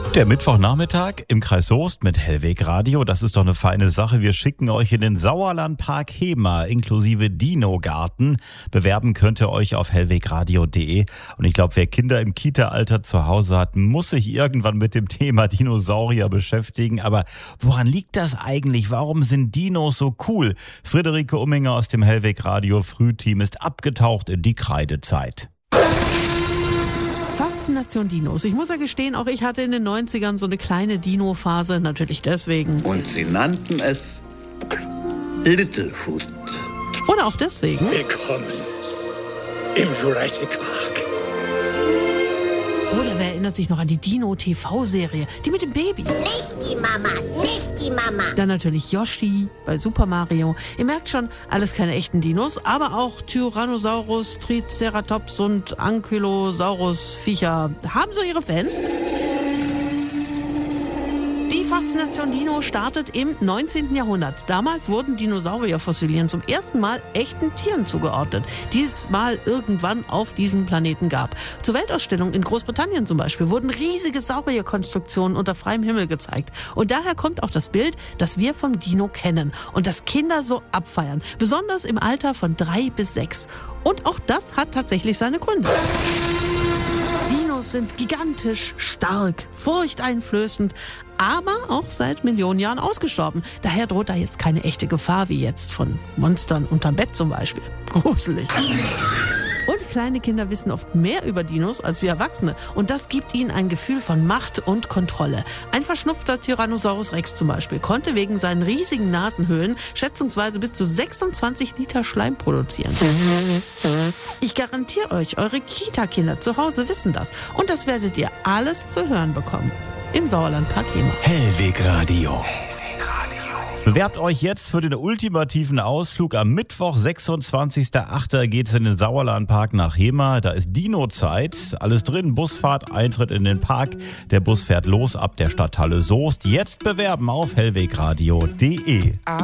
Der Mittwochnachmittag im Kreis Soest mit Hellweg Radio, das ist doch eine feine Sache. Wir schicken euch in den Sauerlandpark Hemer inklusive Dino-Garten. Bewerben könnt ihr euch auf hellwegradio.de. Und ich glaube, wer Kinder im Kita-Alter zu Hause hat, muss sich irgendwann mit dem Thema Dinosaurier beschäftigen. Aber woran liegt das eigentlich? Warum sind Dinos so cool? Friederike Umminger aus dem Hellweg Radio Frühteam ist abgetaucht in die Kreidezeit. Faszination Dinos. Ich muss ja gestehen, auch ich hatte in den 90ern so eine kleine Dino-Phase, natürlich deswegen. Und sie nannten es Littlefoot. Oder auch deswegen. Willkommen im Jurassic Park. Oder wer erinnert sich noch an die Dino-TV-Serie, die mit dem Baby? Nicht die Mama, nicht die Mama. Dann natürlich Yoshi bei Super Mario. Ihr merkt schon, alles keine echten Dinos, aber auch Tyrannosaurus, Triceratops und Ankylosaurus-Viecher haben so ihre Fans. Die Faszination Dino startet im 19. Jahrhundert. Damals wurden Dinosaurierfossilien zum ersten Mal echten Tieren zugeordnet, die es mal irgendwann auf diesem Planeten gab. Zur Weltausstellung in Großbritannien zum Beispiel wurden riesige Saurierkonstruktionen unter freiem Himmel gezeigt. Und daher kommt auch das Bild, das wir vom Dino kennen und das Kinder so abfeiern, besonders im Alter von 3 bis 6. Und auch das hat tatsächlich seine Gründe. Dinos sind gigantisch, stark, furchteinflößend, aber auch seit Millionen Jahren ausgestorben. Daher droht da jetzt keine echte Gefahr, wie jetzt von Monstern unterm Bett zum Beispiel. Gruselig. Und kleine Kinder wissen oft mehr über Dinos als wir Erwachsene. Und das gibt ihnen ein Gefühl von Macht und Kontrolle. Ein verschnupfter Tyrannosaurus Rex zum Beispiel konnte wegen seinen riesigen Nasenhöhlen schätzungsweise bis zu 26 Liter Schleim produzieren. Ich garantiere euch, eure Kita-Kinder zu Hause wissen das. Und das werdet ihr alles zu hören bekommen. Im Sauerlandpark Hemer. Hellweg Radio. Bewerbt euch jetzt für den ultimativen Ausflug. Am Mittwoch, 26.08. geht's in den Sauerlandpark nach Hemer. Da ist Dino-Zeit. Alles drin, Busfahrt, Eintritt in den Park. Der Bus fährt los ab der Stadthalle Soest. Jetzt bewerben auf hellwegradio.de.